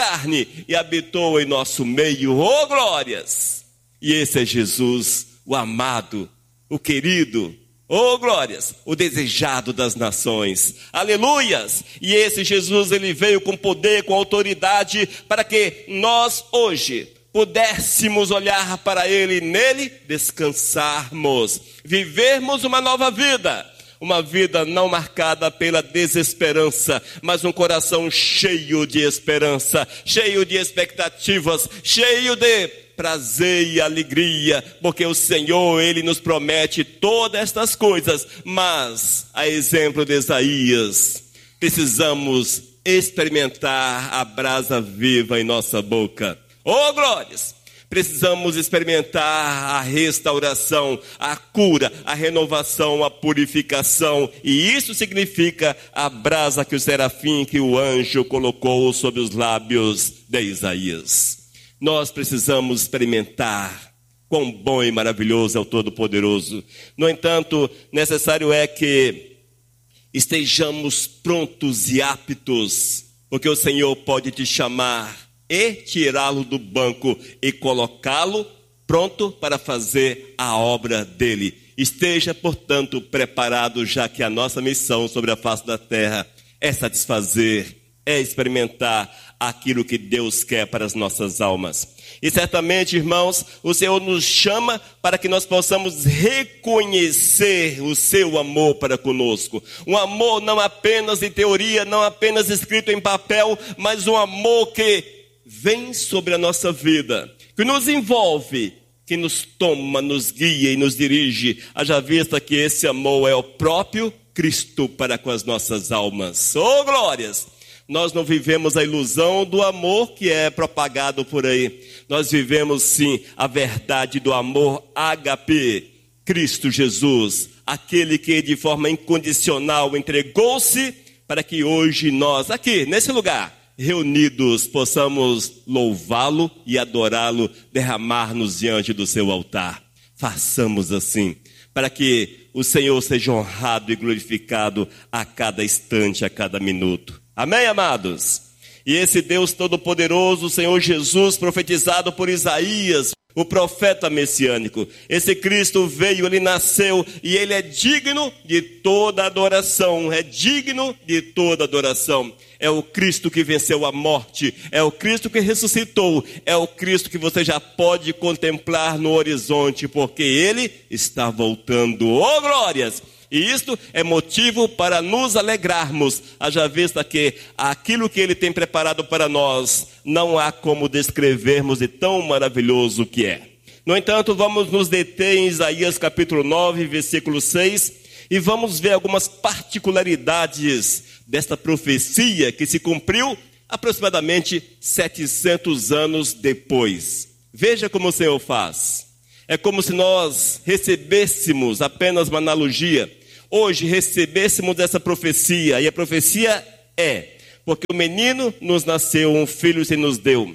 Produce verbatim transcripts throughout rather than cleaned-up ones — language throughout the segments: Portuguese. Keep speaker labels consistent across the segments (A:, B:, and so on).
A: carne e habitou em nosso meio. Oh, glórias! E esse é Jesus, o amado, o querido, oh, glórias, o desejado das nações. Aleluias! E esse Jesus, ele veio com poder, com autoridade, para que nós hoje pudéssemos olhar para ele e nele descansarmos, vivermos uma nova vida. Uma vida não marcada pela desesperança, mas um coração cheio de esperança, cheio de expectativas, cheio de prazer e alegria, porque o Senhor, ele nos promete todas estas coisas. Mas, a exemplo de Isaías, precisamos experimentar a brasa viva em nossa boca. Oh, glórias! Precisamos experimentar a restauração, a cura, a renovação, a purificação. E isso significa a brasa que o serafim, que o anjo colocou sobre os lábios de Isaías. Nós precisamos experimentar quão bom e maravilhoso é o Todo-Poderoso. No entanto, necessário é que estejamos prontos e aptos, porque o Senhor pode te chamar e tirá-lo do banco e colocá-lo pronto para fazer a obra dele. Esteja, portanto, preparado, já que a nossa missão sobre a face da terra é satisfazer, é experimentar aquilo que Deus quer para as nossas almas. E certamente, irmãos, o Senhor nos chama para que nós possamos reconhecer o seu amor para conosco. Um amor não apenas em teoria, não apenas escrito em papel, mas um amor que vem sobre a nossa vida, que nos envolve, que nos toma, nos guia e nos dirige. Haja vista que esse amor é o próprio Cristo para com as nossas almas. Oh, glórias! Nós não vivemos a ilusão do amor que é propagado por aí. Nós vivemos sim a verdade do amor ágape, Cristo Jesus, aquele que de forma incondicional entregou-se para que hoje nós, aqui nesse lugar, reunidos, possamos louvá-lo e adorá-lo, derramar-nos diante do seu altar. Façamos assim, para que o Senhor seja honrado e glorificado a cada instante, a cada minuto. Amém, amados? E esse Deus Todo-Poderoso, o Senhor Jesus, profetizado por Isaías, o profeta messiânico, esse Cristo veio, ele nasceu e ele é digno de toda adoração, é digno de toda adoração. É o Cristo que venceu a morte, é o Cristo que ressuscitou, é o Cristo que você já pode contemplar no horizonte, porque ele está voltando. Oh, glórias! E isto é motivo para nos alegrarmos, haja vista que aquilo que ele tem preparado para nós, não há como descrevermos de tão maravilhoso que é. No entanto, vamos nos deter em Isaías capítulo nove, versículo seis, e vamos ver algumas particularidades desta profecia que se cumpriu aproximadamente setecentos anos depois. Veja como o Senhor faz. É como se nós recebêssemos, apenas uma analogia, hoje recebêssemos essa profecia, e a profecia é, porque o menino nos nasceu, um filho se nos deu,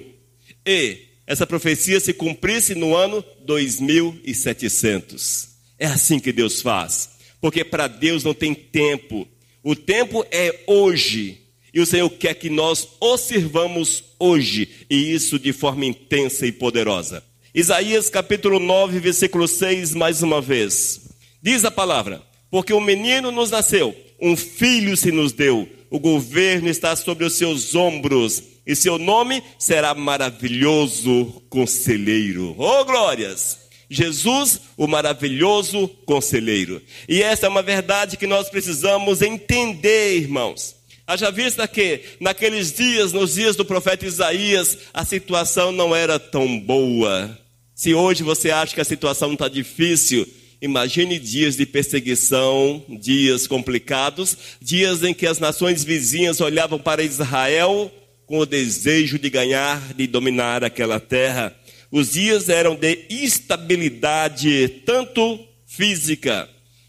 A: e essa profecia se cumprisse no ano dois mil e setecentos. É assim que Deus faz, porque para Deus não tem tempo, o tempo é hoje, e o Senhor quer que nós o sirvamos hoje, e isso de forma intensa e poderosa. Isaías capítulo nove, versículo seis, mais uma vez. Diz a palavra: porque um menino nos nasceu, um filho se nos deu, o governo está sobre os seus ombros, e seu nome será maravilhoso conselheiro. Oh, glórias! Jesus, o maravilhoso conselheiro. E essa é uma verdade que nós precisamos entender, irmãos. Haja vista que naqueles dias, nos dias do profeta Isaías, a situação não era tão boa. Se hoje você acha que a situação está difícil, imagine dias de perseguição, dias complicados, dias em que as nações vizinhas olhavam para Israel com o desejo de ganhar, de dominar aquela terra. Os dias eram de instabilidade, tanto física,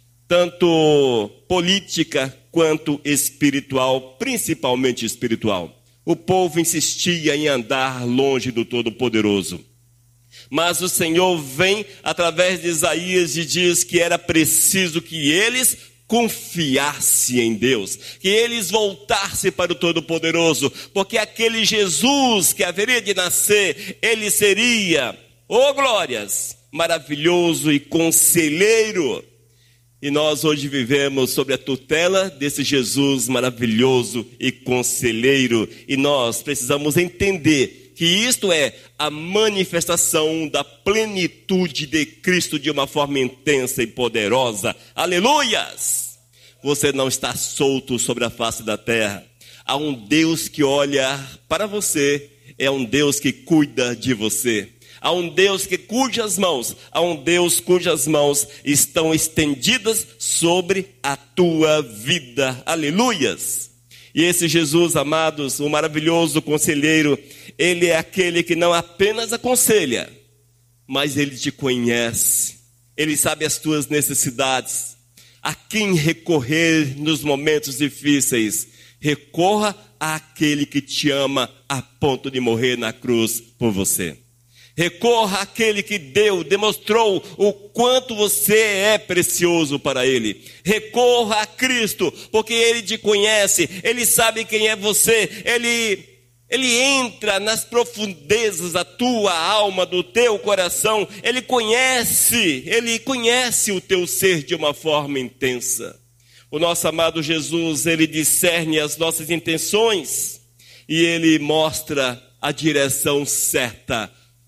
A: tanto política, quanto espiritual, principalmente espiritual. O povo insistia em andar longe do Todo-Poderoso. Mas o Senhor vem através de Isaías e diz que era preciso que eles confiassem em Deus, que eles voltassem para o Todo-Poderoso, porque aquele Jesus que haveria de nascer, ele seria, oh glórias, maravilhoso e conselheiro. E nós hoje vivemos sob a tutela desse Jesus maravilhoso e conselheiro, e nós precisamos entender que isto é a manifestação da plenitude de Cristo de uma forma intensa e poderosa. Aleluias! Você não está solto sobre a face da terra. Há um Deus que olha para você, é um Deus que cuida de você. Há um Deus que cujas mãos, há um Deus cujas mãos estão estendidas sobre a tua vida. Aleluias! E esse Jesus, amados, o maravilhoso conselheiro, ele é aquele que não apenas aconselha, mas ele te conhece. Ele sabe as tuas necessidades. A quem recorrer nos momentos difíceis? Recorra àquele que te ama a ponto de morrer na cruz por você. Recorra àquele que deu, demonstrou o quanto você é precioso para Ele. Recorra a Cristo, porque Ele te conhece, Ele sabe quem é você, Ele, Ele entra nas profundezas da tua alma, do teu coração. Ele conhece, Ele conhece o teu ser de uma forma intensa. O nosso amado Jesus, Ele discerne as nossas intenções e Ele mostra a direção certa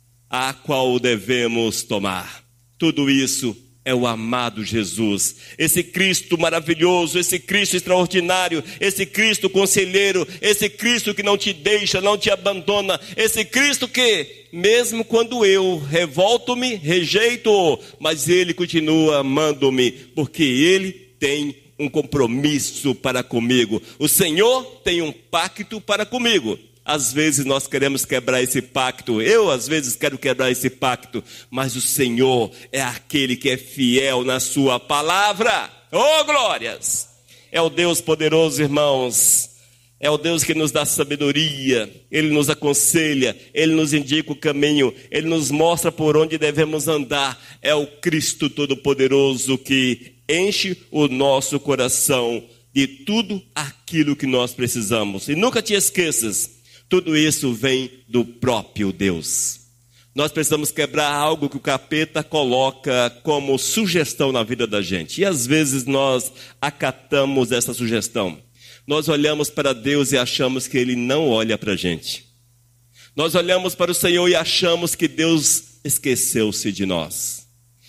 A: a qual devemos tomar. Tudo isso é o amado Jesus, esse Cristo maravilhoso, esse Cristo extraordinário, esse Cristo conselheiro, esse Cristo que não te deixa, não te abandona, esse Cristo que, mesmo quando eu revolto-me, rejeito-o, mas Ele continua amando-me, porque Ele tem um compromisso para comigo. O Senhor tem um pacto para comigo. Às vezes nós queremos quebrar esse pacto, eu às vezes quero quebrar esse pacto, mas o Senhor é aquele que é fiel na sua palavra. Oh glórias! É o Deus poderoso, irmãos, é o Deus que nos dá sabedoria, Ele nos aconselha, Ele nos indica o caminho, Ele nos mostra por onde devemos andar. É o Cristo Todo-Poderoso que enche o nosso coração de tudo aquilo que nós precisamos. E nunca te esqueças, tudo isso vem do próprio Deus. Nós precisamos quebrar algo que o capeta coloca como sugestão na vida da gente. E às vezes nós acatamos essa sugestão. Nós olhamos para Deus e achamos que Ele não olha para a gente. Nós olhamos para o Senhor e achamos que Deus esqueceu-se de nós.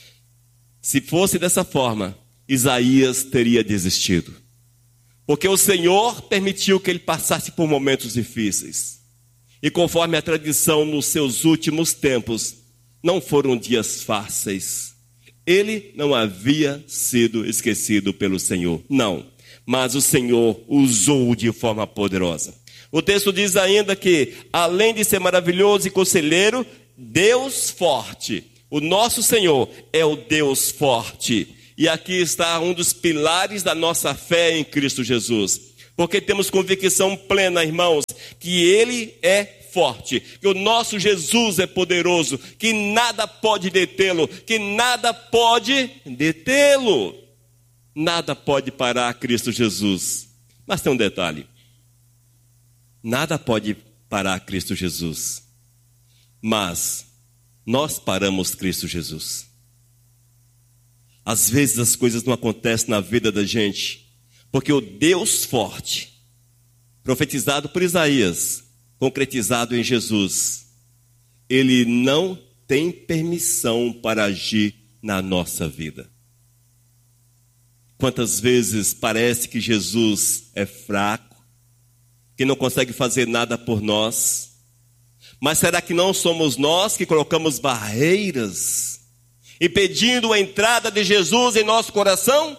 A: Se fosse dessa forma, Isaías teria desistido. Porque o Senhor permitiu que ele passasse por momentos difíceis. E conforme a tradição, nos seus últimos tempos, não foram dias fáceis. Ele não havia sido esquecido pelo Senhor, não. Mas o Senhor usou de forma poderosa. O texto diz ainda que, além de ser maravilhoso e conselheiro, Deus forte. O nosso Senhor é o Deus forte. E aqui está um dos pilares da nossa fé em Cristo Jesus. Porque temos convicção plena, irmãos, que Ele é forte, que o nosso Jesus é poderoso, que nada pode detê-lo, que nada pode detê-lo. Nada pode parar Cristo Jesus. Mas tem um detalhe. Nada pode parar Cristo Jesus. Mas nós paramos Cristo Jesus. Às vezes as coisas não acontecem na vida da gente, porque o Deus forte, profetizado por Isaías, concretizado em Jesus, Ele não tem permissão para agir na nossa vida. Quantas vezes parece que Jesus é fraco, que não consegue fazer nada por nós, mas será que não somos nós que colocamos barreiras impedindo a entrada de Jesus em nosso coração?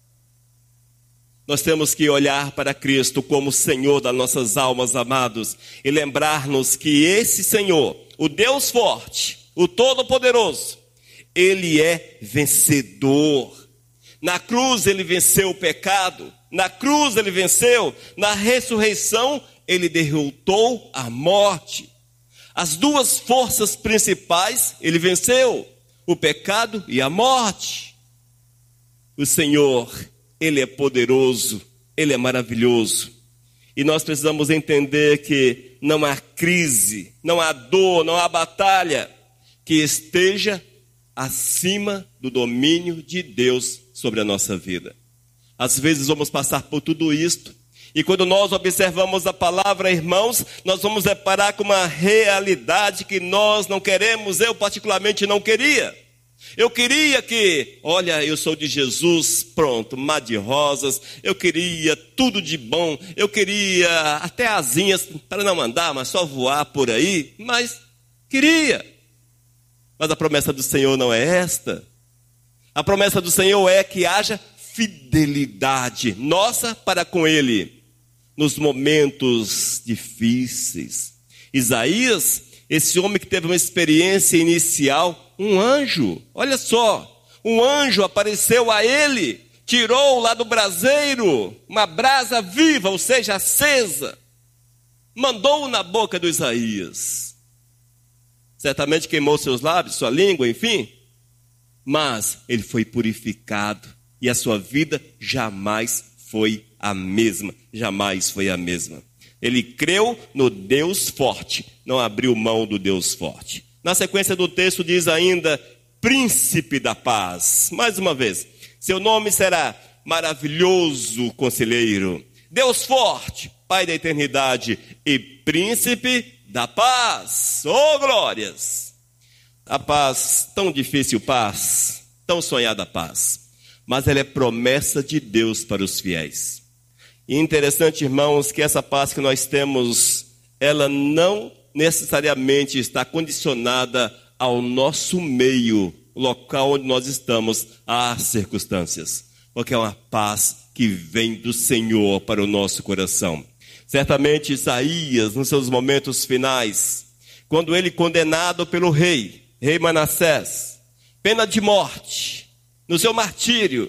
A: Nós temos que olhar para Cristo como Senhor das nossas almas, amados, e lembrar-nos que esse Senhor, o Deus forte, o Todo-Poderoso, Ele é vencedor. Na cruz Ele venceu o pecado, na cruz Ele venceu, na ressurreição Ele derrotou a morte. As duas forças principais Ele venceu, o pecado e a morte. O Senhor, Ele é poderoso, Ele é maravilhoso. E nós precisamos entender que não há crise, não há dor, não há batalha que esteja acima do domínio de Deus sobre a nossa vida. Às vezes vamos passar por tudo isto, e quando nós observamos a palavra, irmãos, nós vamos deparar com uma realidade que nós não queremos, eu particularmente não queria. Eu queria que, olha, eu sou de Jesus, pronto, mar de rosas, eu queria tudo de bom, eu queria até asinhas para não andar, mas só voar por aí, mas queria. Mas a promessa do Senhor não é esta. A promessa do Senhor é que haja fidelidade nossa para com Ele, nos momentos difíceis. Isaías, esse homem que teve uma experiência inicial, um anjo, olha só, um anjo apareceu a ele, tirou lá do braseiro uma brasa viva, ou seja, acesa, mandou-o na boca do Isaías. Certamente queimou seus lábios, sua língua, enfim, mas ele foi purificado e a sua vida jamais foi a mesma, jamais foi a mesma. Ele creu no Deus forte, não abriu mão do Deus forte. Na sequência do texto diz ainda, príncipe da paz. Mais uma vez, seu nome será maravilhoso conselheiro, Deus forte, Pai da eternidade e príncipe da paz. Oh, glórias! A paz, tão difícil paz, tão sonhada paz, mas ela é promessa de Deus para os fiéis. E interessante, irmãos, que essa paz que nós temos, ela não necessariamente está condicionada ao nosso meio, local onde nós estamos, às circunstâncias, porque é uma paz que vem do Senhor para o nosso coração. Certamente Isaías, nos seus momentos finais, quando ele condenado pelo rei, rei Manassés, pena de morte, no seu martírio,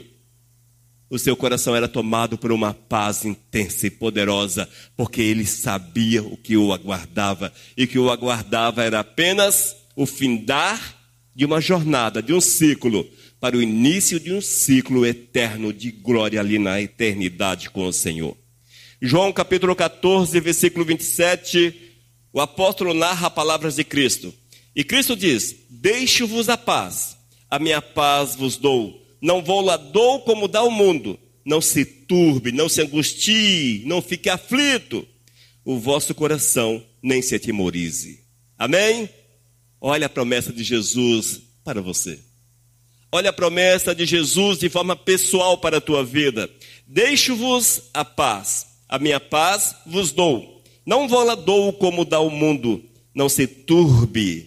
A: o seu coração era tomado por uma paz intensa e poderosa, porque ele sabia o que o aguardava, e que o aguardava era apenas o findar de uma jornada, de um ciclo, para o início de um ciclo eterno de glória ali na eternidade com o Senhor. João capítulo catorze, versículo vinte e sete, o apóstolo narra palavras de Cristo. E Cristo diz, deixo-vos a paz, a minha paz vos dou. Não vou lá dou como dá o mundo. Não se turbe, não se angustie, não fique aflito. O vosso coração nem se atemorize. Amém? Olha a promessa de Jesus para você. Olha a promessa de Jesus de forma pessoal para a tua vida. Deixo-vos a paz. A minha paz vos dou. Não vou lá dou como dá o mundo. Não se turbe.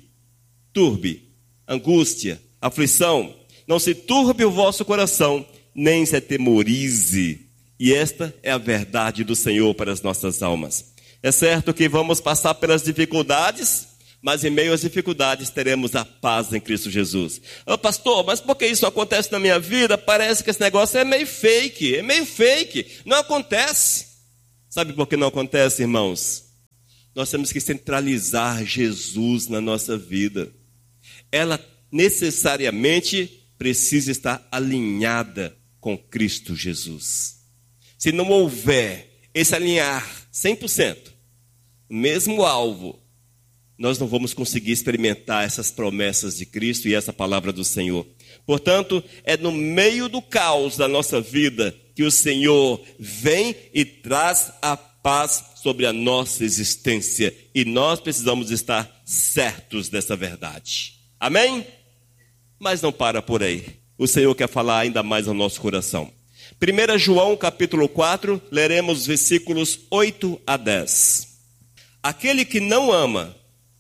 A: Turbe, angústia, aflição. Não se turbe o vosso coração, nem se atemorize. E esta é a verdade do Senhor para as nossas almas. É certo que vamos passar pelas dificuldades, mas em meio às dificuldades teremos a paz em Cristo Jesus. Ô pastor, mas por que isso acontece na minha vida? Parece que esse negócio é meio fake, é meio fake. Não acontece. Sabe por que não acontece, irmãos? Nós temos que centralizar Jesus na nossa vida. Ela necessariamente precisa estar alinhada com Cristo Jesus. Se não houver esse alinhar cem por cento, o mesmo alvo, nós não vamos conseguir experimentar essas promessas de Cristo e essa palavra do Senhor. Portanto, é no meio do caos da nossa vida que o Senhor vem e traz a paz sobre a nossa existência. E nós precisamos estar certos dessa verdade. Amém? Mas não para por aí. O Senhor quer falar ainda mais ao nosso coração. primeiro João capítulo quatro, leremos versículos oito a dez. Aquele que não ama,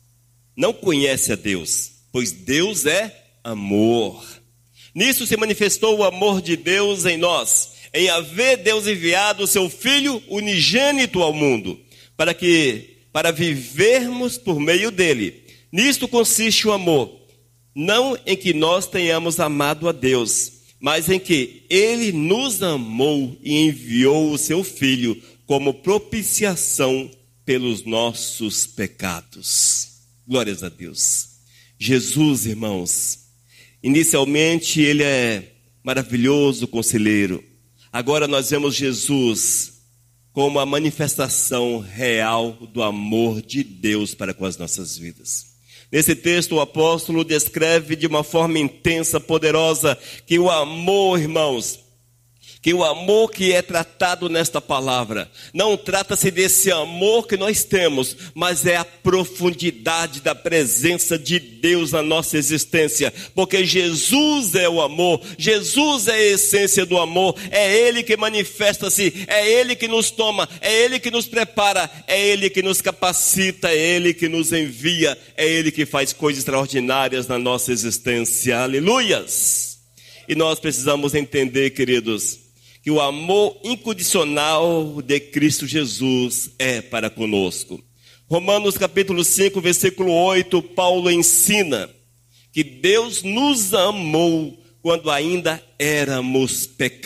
A: não conhece a Deus, pois Deus é amor. Nisso se manifestou o amor de Deus em nós, em haver Deus enviado o seu Filho unigênito ao mundo, para que, para vivermos por meio dele. Nisto consiste o amor. Não em que nós tenhamos amado a Deus, mas em que Ele nos amou e enviou o seu Filho como propiciação pelos nossos pecados. Glórias a Deus. Jesus, irmãos, inicialmente Ele é maravilhoso conselheiro, Agora nós vemos Jesus como a manifestação real do amor de Deus para com as nossas vidas. Nesse texto, o apóstolo descreve de uma forma intensa, poderosa, que o amor, irmãos, que o amor que é tratado nesta palavra, não trata-se desse amor que nós temos, mas é a profundidade da presença de Deus na nossa existência, porque Jesus é o amor, Jesus é a essência do amor, é Ele que manifesta-se, é Ele que nos toma, é Ele que nos prepara, é Ele que nos capacita, é Ele que nos envia, é Ele que faz coisas extraordinárias na nossa existência, aleluias! E nós precisamos entender, queridos, que o amor incondicional de Cristo Jesus é para conosco. Romanos capítulo cinco, versículo oito, Paulo ensina que Deus nos amou quando ainda éramos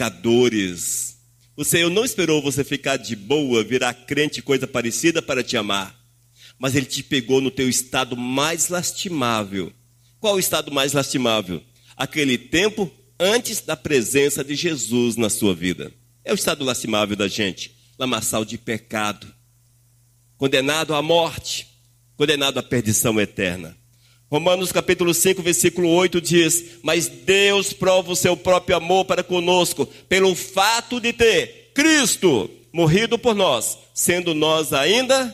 A: pecadores. O Senhor não esperou você ficar de boa, virar crente, coisa parecida, para te amar. Mas Ele te pegou no teu estado mais lastimável. Qual o estado mais lastimável? Aquele tempo antes da presença de Jesus na sua vida. É o estado lastimável da gente, lamaçal de pecado, condenado à morte, condenado à perdição eterna. Romanos capítulo cinco, versículo oito diz: mas Deus prova o seu próprio amor para conosco, pelo fato de ter Cristo morrido por nós, sendo nós ainda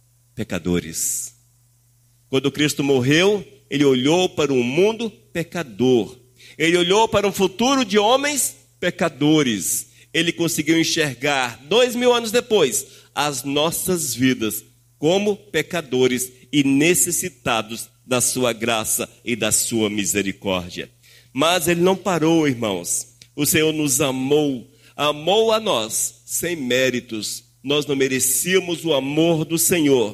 A: pecadores. Quando Cristo morreu, Ele olhou para um mundo pecador. Ele olhou para um futuro de homens pecadores. Ele conseguiu enxergar, dois mil anos depois, as nossas vidas como pecadores e necessitados da sua graça e da sua misericórdia. Mas Ele não parou, irmãos. O Senhor nos amou, amou a nós sem méritos. Nós não merecíamos o amor do Senhor,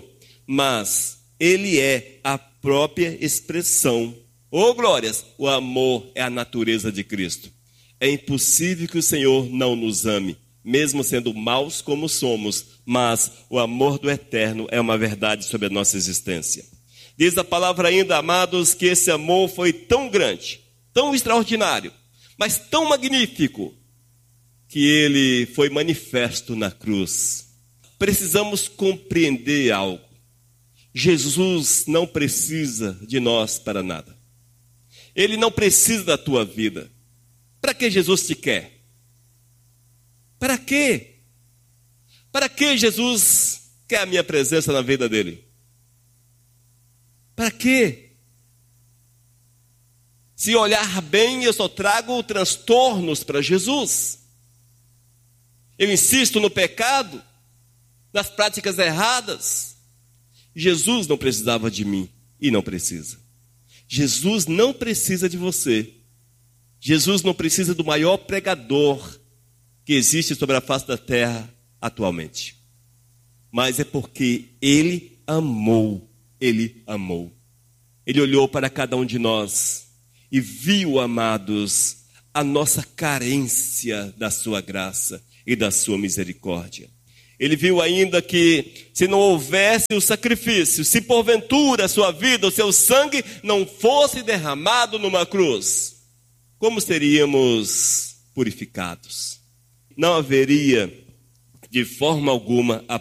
A: mas Ele é a própria expressão. Oh, glórias, o amor é a natureza de Cristo. É impossível que o Senhor não nos ame, mesmo sendo maus como somos, mas o amor do Eterno é uma verdade sobre a nossa existência. Diz a palavra ainda, amados, que esse amor foi tão grande, tão extraordinário, mas tão magnífico, que ele foi manifesto na cruz. Precisamos compreender algo. Jesus não precisa de nós para nada. Ele não precisa da tua vida. Para que Jesus te quer? Para quê? Para que Jesus quer a minha presença na vida dele? Para quê? Se olhar bem, eu só trago transtornos para Jesus. Eu insisto no pecado, nas práticas erradas. Jesus não precisava de mim e não precisa. Jesus não precisa de você. Jesus não precisa do maior pregador que existe sobre a face da terra atualmente. Mas é porque Ele amou, Ele amou. Ele olhou para cada um de nós e viu, amados, a nossa carência da sua graça e da sua misericórdia. Ele viu ainda que se não houvesse o sacrifício, se porventura a sua vida, o seu sangue não fosse derramado numa cruz, como seríamos purificados? Não haveria de forma alguma a